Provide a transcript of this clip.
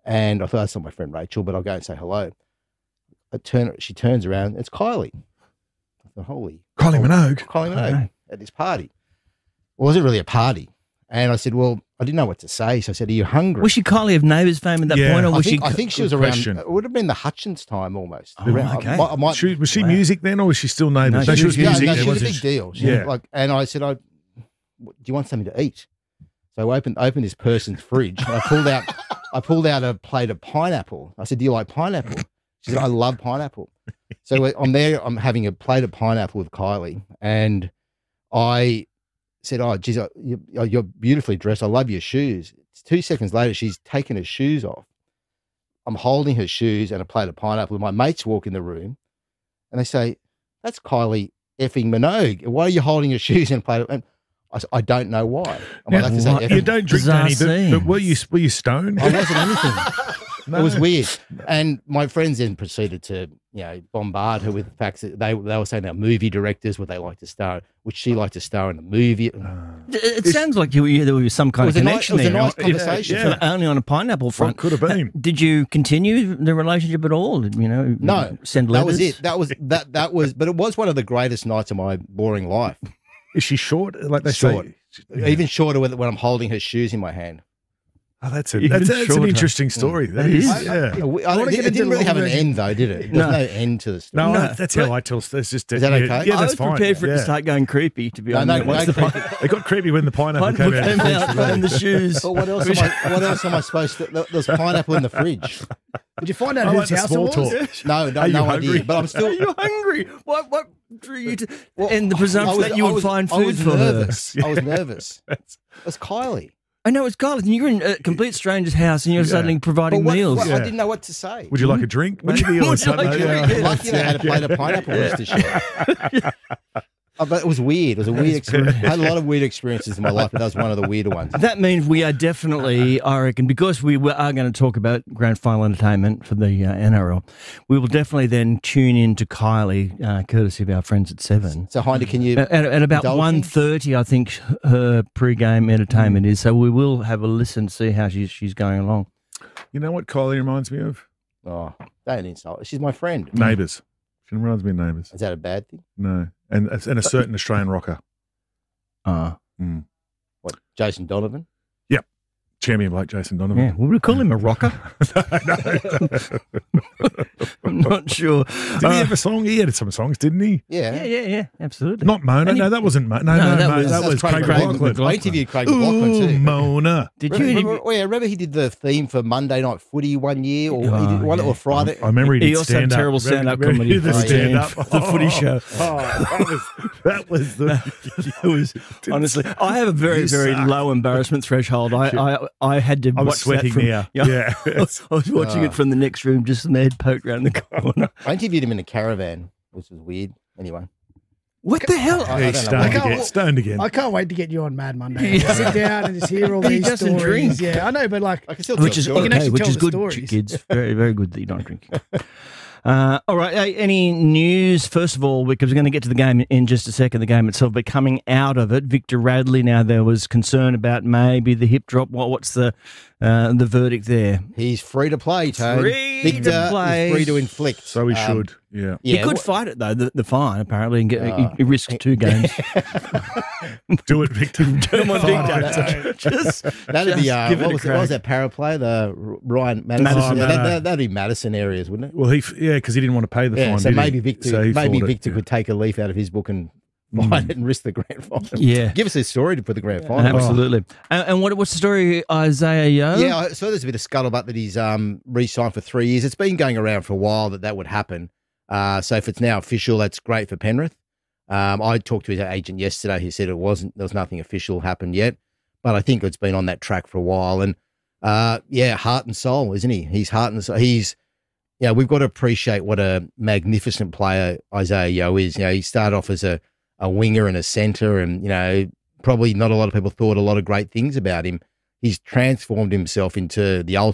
And I thought, that's not my friend Rachel, but I'll go and say hello. She turns around, it's Kylie. I thought, holy. Kylie Minogue. Kylie Minogue at this party. It wasn't really a party. And I said, well, I didn't know what to say. So I said, are you hungry? Was she Kylie of Neighbours fame at that point? Or was I think she was Good around, question. it would have been the Hutchins time almost. Oh, okay. Was she music then, or was she still Neighbours? No, she was music. No, she was wasn't a big she? deal. She Yeah. was and I said, do you want something to eat? So I opened this person's fridge and I pulled out a plate of pineapple. I said, do you like pineapple? She said, I love pineapple. So I'm there, I'm having a plate of pineapple with Kylie, and I said, oh, geez, you're beautifully dressed. I love your shoes. 2 seconds later, she's taken her shoes off. I'm holding her shoes and a plate of pineapple. My mates walk in the room and they say, that's Kylie effing Minogue. Why are you holding your shoes and a plate of... And I said, I don't know why. Now, I'd like to say you effing. don't drink, Bizarre Danny, but were you stoned? I wasn't anything. No. It was weird. And my friends then proceeded to, bombard her with facts that they were saying they're movie directors, would they like to star, would she like to star in a movie? It sounds like there was some kind of connection there. It was a nice conversation. Yeah. Only on a pineapple front. What could have been? Did you continue the relationship at all? No. Send That letters? was it. That was, but it was one of the greatest nights of my boring life. Is she short? Like they Short. say? Even shorter when I'm holding her shoes in my hand. Oh, that's Even an shorter. interesting story. That It is. is. Yeah. It didn't really have an end though, did it? There's no end to the story. No, that's how I tell. That's just. Is that okay? Yeah, I that's was fine. prepared for it yeah. to start going creepy, to be No, honest. no, Once no the It got creepy when the pineapple pineapple came came out. out and the shoes. But what else am I supposed to? There's pineapple in the fridge. Did you find out I like whose the house it small was? talk. No, Are you no hungry? idea. But I'm Are still. you hungry? What drew you to... Well, and the presumption that you would find I food was for nervous. her. I was nervous. It was Kylie. I know, it's Carlos, and you're in a complete stranger's house and you're suddenly providing meals. I didn't know what to say. Would you like a drink? Would you- Maybe or would you something? like a Yeah. drink? Lucky they had a plate of pineapple with us to share. But it was weird. It was a weird experience. I had a lot of weird experiences in my life, but that was one of the weirder ones. That means we are definitely, I reckon, because we are going to talk about grand final entertainment for the NRL, we will definitely then tune in to Kylie, courtesy of our friends at 7. So, Heidi, can you... At about indulge me? 1:30, I think her pre-game entertainment is. So we will have a listen, see how she's going along. You know what Kylie reminds me of? Oh, don't insult her. She's my friend. Neighbours. She reminds me of Neighbours. Is that a bad thing? No. And a certain Australian rocker. What, Jason Donovan? Champion like Jason Yeah, Donovan. would we call him a rocker? No. I'm not sure. Did he have a song? He had some songs, didn't he? Yeah. Yeah, absolutely. Not Mona. And he- No, that wasn't Mona. No, No, no, that that was was Craig McLachlan. I interviewed Craig McLachlan Ooh, too. Mona. Did you? Remember he did the theme for Monday Night Footy one year, or he did one or Friday. I remember he did He also had stand-up. terrible stand-up Remember comedy. the for stand-up. the footy show. That was the... It was honestly. I have a very, You very suck. low embarrassment threshold. I had to I was watch sweating that from. now. Yeah, Yeah. I was watching it from the next room, just my head poked around the corner. I interviewed him in a caravan, which was weird. Anyway, What the hell? I He's don't know stoned why. again. Stoned again. I can't wait to get you on Mad Monday. Yeah. Sit down and just hear all He these doesn't stories. drink. Yeah, I know, but like, I can still tell Which is stories. can okay, actually which tell is the good, stories. kids. Very, very good that you don't drink. All right. Any news? First of all, because we're going to get to the game in just a second, the game itself, but coming out of it, Victor Radley, now there was concern about maybe the hip drop. What's the verdict there? He's free to play, Tone. Free to Victor play. is free to inflict. So he should. Yeah. He Yeah, could fight it, though, the fine, apparently, and get, he risks 2 games. Do it, Victor. Come on, Victor. Just That'd be give it a what crack. was that power player? The Ryan Madison. Madison. Yeah, No. that'd be Madison areas, wouldn't it? Well, because he didn't want to pay the Yeah. fine. So did he? maybe Victor, So he maybe fought it, Victor yeah. could take a leaf out of his book and fight it and risk the grand final. Yeah. Give us a story for the grand final. Absolutely. And what's the story, Isaiah Yo? Yeah, I saw there's a bit of scuttlebutt that he's re-signed for 3 years. It's been going around for a while that would happen. So if it's now official, that's great for Penrith. I talked to his agent yesterday. He said there was nothing official happened yet, but I think it's been on that track for a while. And heart and soul, isn't he? He's heart and soul. We've got to appreciate what a magnificent player Isaiah Yo is. He started off as a winger and a centre, and probably not a lot of people thought a lot of great things about him. He's transformed himself into the